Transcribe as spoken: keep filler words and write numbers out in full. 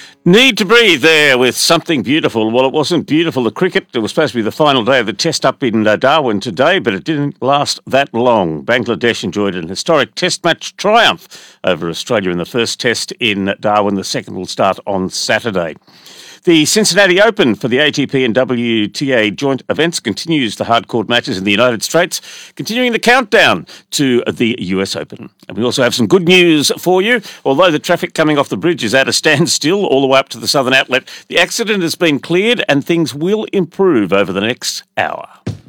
Need to breathe there with something beautiful. Well, it wasn't beautiful, the cricket. It was supposed to be the final day of the test up in uh, Darwin today, but it didn't last that long. Bangladesh enjoyed an historic test match triumph over Australia in the first test in Darwin. The second will start on Saturday. The Cincinnati Open for the A T P and W T A joint events continues the hard-court matches in the United States, continuing the countdown to the U S Open. And we also have some good news for you. Although the traffic coming off the bridge is at a standstill all the way up to the Southern Outlet, the accident has been cleared and things will improve over the next hour.